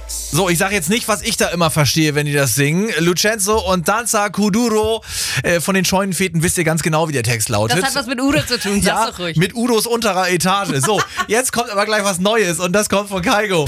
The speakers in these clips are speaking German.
So, ich sage jetzt nicht, was ich da immer verstehe, wenn die das singen. Lucenzo und Danza Kuduro von den Scheunenfeten, wisst ihr ganz genau, wie der Text lautet. Das hat was mit Udo zu tun, sag's doch ruhig. Mit Udos unterer Etage. So, jetzt kommt aber gleich was Neues und das kommt von Kygo.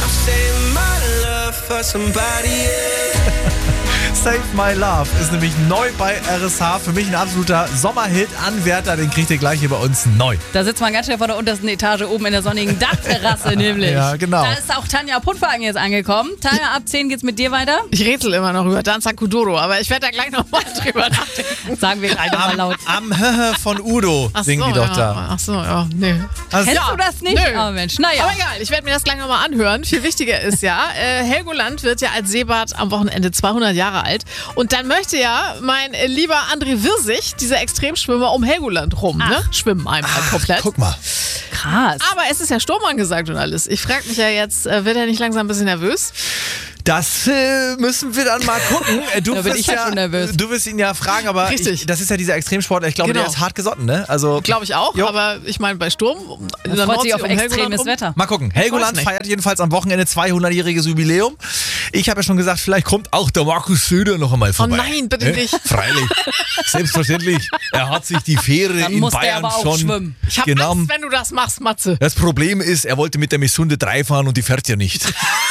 Save My Love ist nämlich neu bei RSH. Für mich ein absoluter Sommerhit-Anwärter. Den kriegt ihr gleich hier bei uns neu. Da sitzt man ganz schnell vor der untersten Etage oben in der sonnigen Dachterrasse nämlich. Ja, genau. Da ist auch Tanja Puttwagen jetzt angekommen. Tanja, ab 10 geht's mit dir weiter. Ich rätsel immer noch über Danza Kuduro, aber ich werde da gleich nochmal drüber nachdenken. Sagen wir gleich nochmal laut. Am Höhö von Udo singen die doch da. Ach so, ja, nee. Also, Kennst du das nicht? Nö. Oh Mensch, naja. Aber egal, ich werde mir das gleich nochmal anhören. Viel wichtiger ist ja, Helgoland wird ja als Seebad am Wochenende 200 Jahre alt. Und dann möchte ja mein lieber André Wirsig, dieser Extremschwimmer, um Helgoland rum, ne? Schwimmen einmal komplett. Guck mal. Krass. Aber es ist ja Sturm angesagt und alles. Ich frage mich ja jetzt, wird er nicht langsam ein bisschen nervös? Das müssen wir dann mal gucken. Da bin ich ja schon nervös. Du wirst ihn ja fragen, aber Richtig. das ist ja dieser Extremsportler. Ich glaube, Genau. der ist hart gesotten, ne? Also, Glaube ich auch, Jo. aber ich meine, bei Sturm in der Freut Nordsee sich auf um Helgoland extremes rum. Wetter. mal gucken. Helgoland nicht. feiert jedenfalls am Wochenende 200-jähriges Jubiläum. Ich habe ja schon gesagt, vielleicht kommt auch der Markus Söder noch einmal vorbei. Oh nein, bitte nicht. Freilich. Selbstverständlich. Er hat sich die Fähre Dann in muss der Bayern aber auch schon schwimmen. Ich habe genommen. Angst, wenn du das machst, Matze. Das Problem ist, er wollte mit der Missunde 3 fahren und die fährt ja nicht.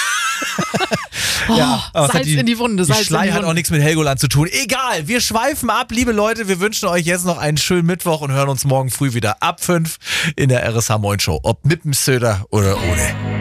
Ja, aber es Salz in die Wunde, Salz Die Schlei in die hat Wunde. auch nichts mit Helgoland zu tun. Egal, wir schweifen ab, liebe Leute. Wir wünschen euch jetzt noch einen schönen Mittwoch und hören uns morgen früh wieder ab 5 in der RSH Moin Show. Ob mit dem Söder oder ohne.